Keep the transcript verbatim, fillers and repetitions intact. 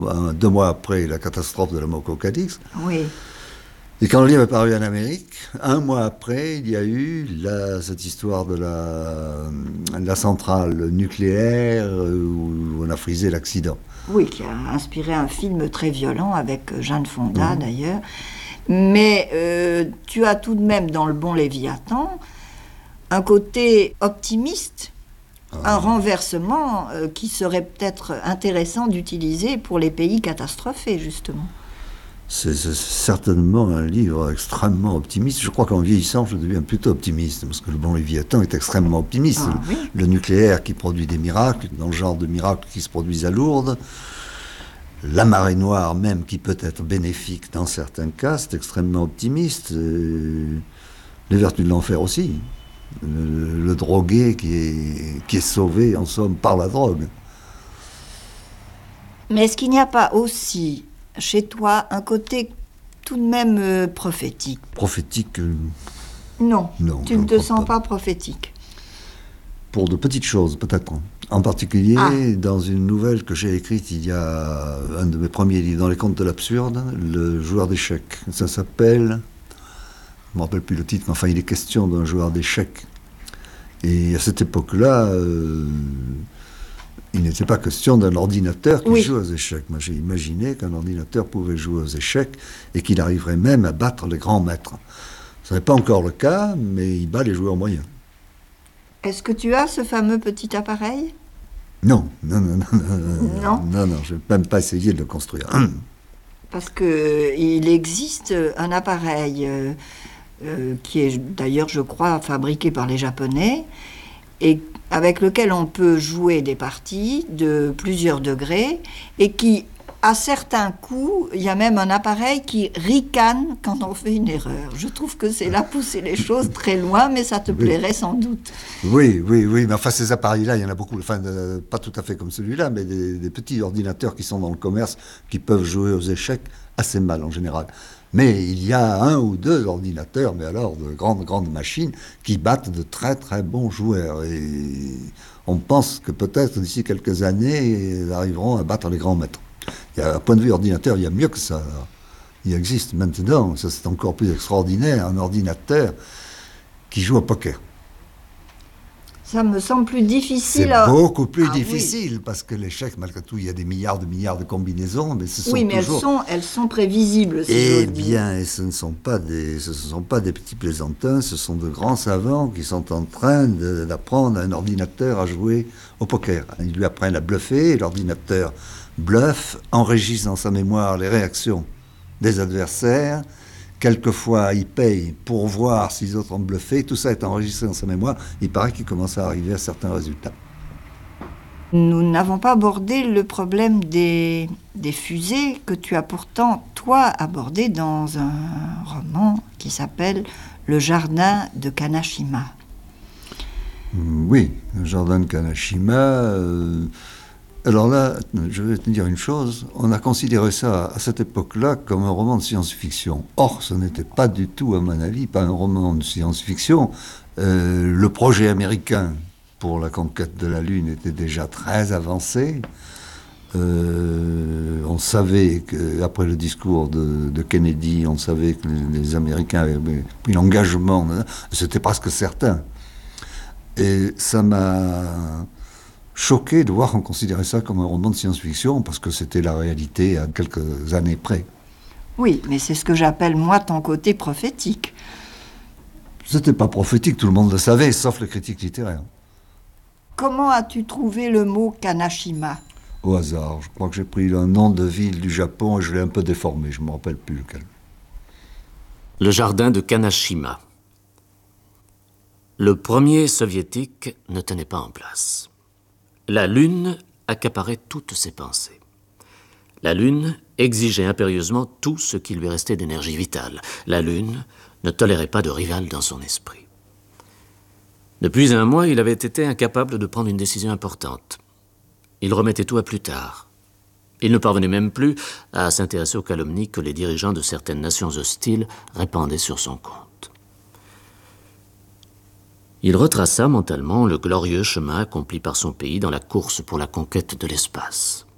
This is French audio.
Ben, deux mois après la catastrophe de la Moko Cadix. Oui. Et quand le livre est paru en Amérique, un mois après, il y a eu la, cette histoire de la, la centrale nucléaire où on a frisé l'accident. Oui, qui a inspiré un film très violent avec Jane Fonda, mmh. d'ailleurs. Mais euh, tu as tout de même dans Le Bon Léviathan un côté optimiste, ah. un renversement euh, qui serait peut-être intéressant d'utiliser pour les pays catastrophés, justement. C'est, c'est certainement un livre extrêmement optimiste. Je crois qu'en vieillissant, je deviens plutôt optimiste, parce que Le Bon Léviathan est extrêmement optimiste. Ah, oui. Le nucléaire qui produit des miracles, dans le genre de miracles qui se produisent à Lourdes. La marée noire même, qui peut être bénéfique dans certains cas, c'est extrêmement optimiste. Et les vertus de l'enfer aussi. Le, le drogué qui est, qui est sauvé, en somme, par la drogue. Mais est-ce qu'il n'y a pas aussi, chez toi, un côté tout de même euh, prophétique ? Prophétique euh... Non, non, tu ne te sens pas. pas prophétique. Pour de petites choses, peut-être. En particulier, ah. dans une nouvelle que j'ai écrite il y a un de mes premiers livres, dans les contes de l'absurde, Le joueur d'échecs. Ça s'appelle... Je ne me rappelle plus le titre, mais enfin, il est question d'un joueur d'échecs. Et à cette époque-là, euh, il n'était pas question d'un ordinateur qui oui. joue aux échecs. Moi, j'ai imaginé qu'un ordinateur pouvait jouer aux échecs et qu'il arriverait même à battre les grands maîtres. Ce n'est pas encore le cas, mais il bat les joueurs moyens. Est-ce que tu as ce fameux petit appareil ? Non, non, non, non, non, non, non, non, je n'ai même pas essayé de le construire. Parce qu'il existe un appareil... Euh, Euh, qui est d'ailleurs, je crois, fabriqué par les Japonais, et avec lequel on peut jouer des parties de plusieurs degrés, et qui, à certains coups, il y a même un appareil qui ricane quand on fait une erreur. Je trouve que c'est là pousser les choses très loin, mais ça te plairait oui. sans doute. Oui, oui, oui, mais enfin ces appareils-là, il y en a beaucoup, enfin de, pas tout à fait comme celui-là, mais des, des petits ordinateurs qui sont dans le commerce, qui peuvent jouer aux échecs assez mal en général. Mais il y a un ou deux ordinateurs, mais alors de grandes, grandes machines, qui battent de très, très bons joueurs. Et on pense que peut-être d'ici quelques années, ils arriveront à battre les grands maîtres. Il y a, à point de vue ordinateur, il y a mieux que ça. Il existe maintenant, ça c'est encore plus extraordinaire, un ordinateur qui joue au poker. Ça me semble plus difficile. C'est à... beaucoup plus ah, difficile, oui. parce que l'échec, malgré tout, il y a des milliards de milliards de combinaisons, mais ce sont Oui, mais toujours... elles sont, elles sont prévisibles, si Eh j'ose bien, et ce ne sont pas des, ce ne sont pas des petits plaisantins, ce sont de grands savants qui sont en train de, d'apprendre à un ordinateur à jouer au poker. Ils lui apprennent à bluffer, et l'ordinateur bluffe, enregistre dans sa mémoire les réactions des adversaires. Quelquefois, il paye pour voir si les autres ont bluffé. Tout ça est enregistré dans sa mémoire. Il paraît qu'il commence à arriver à certains résultats. Nous n'avons pas abordé le problème des, des fusées que tu as pourtant, toi, abordé dans un roman qui s'appelle « Le jardin de Kanashima ». Oui, le jardin de Kanashima... Euh... Alors là, je vais te dire une chose, on a considéré ça à cette époque-là comme un roman de science-fiction. Or, ce n'était pas du tout, à mon avis, pas un roman de science-fiction. Euh, le projet américain pour la conquête de la Lune était déjà très avancé. Euh, on savait qu'après le discours de, de Kennedy, on savait que les, les Américains avaient pris l'engagement. C'était presque certain. Et ça m'a... choqué de voir qu'on considérait ça comme un roman de science-fiction, parce que c'était la réalité à quelques années près. Oui, mais c'est ce que j'appelle, moi, ton côté prophétique. C'était pas prophétique, tout le monde le savait, sauf les critiques littéraires. Comment as-tu trouvé le mot Kanashima ? Au hasard, je crois que j'ai pris un nom de ville du Japon et je l'ai un peu déformé, je ne me rappelle plus lequel. Le jardin de Kanashima. Le premier soviétique ne tenait pas en place. La Lune accaparait toutes ses pensées. La Lune exigeait impérieusement tout ce qui lui restait d'énergie vitale. La Lune ne tolérait pas de rival dans son esprit. Depuis un mois, il avait été incapable de prendre une décision importante. Il remettait tout à plus tard. Il ne parvenait même plus à s'intéresser aux calomnies que les dirigeants de certaines nations hostiles répandaient sur son compte. Il retraça mentalement le glorieux chemin accompli par son pays dans la course pour la conquête de l'espace.